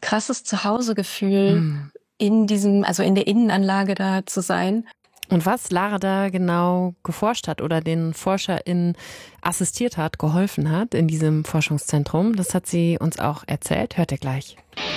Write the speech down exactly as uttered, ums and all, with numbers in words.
krasses Zuhausegefühl, Hm. in diesem, also in der Innenanlage da zu sein. Und was Lara da genau geforscht hat oder den ForscherInnen assistiert hat, geholfen hat in diesem Forschungszentrum, das hat sie uns auch erzählt. Hört ihr gleich.